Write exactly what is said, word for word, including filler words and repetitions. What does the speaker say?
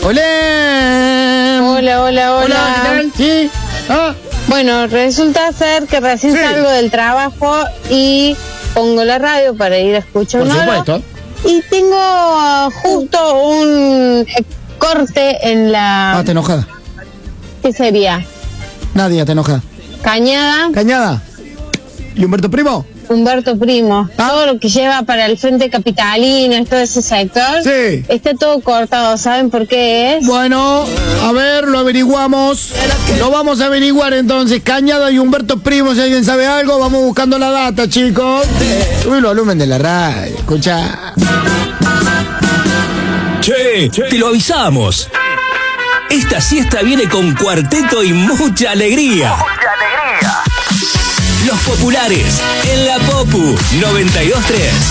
Hola. Hola, hola, hola. Hola, ¿qué tal? ¿Sí? ¿Ah? Bueno, resulta ser que recién Sí. salgo del trabajo y pongo la radio para ir a escuchar Por una hora. supuesto. Y tengo uh, justo un eh, corte en la... Ah, está enojada. ¿Qué sería? Nadia está enojada. Cañada, Cañada. ¿Y Humberto Primo? Humberto Primo. Ah. Todo lo que lleva para el Frente Capitalino, todo ese sector, Sí. está todo cortado. ¿Saben por qué es? Bueno, a ver, lo averiguamos. Lo vamos a averiguar entonces. Cañada y Humberto Primo, si alguien sabe algo, vamos buscando la data, chicos. Uy, lo volumen de la radio, escucha. Che, te lo avisamos. Esta siesta viene con cuarteto y mucha alegría. ¡Mucha alegría! Los populares en la Popu noventa y dos punto tres.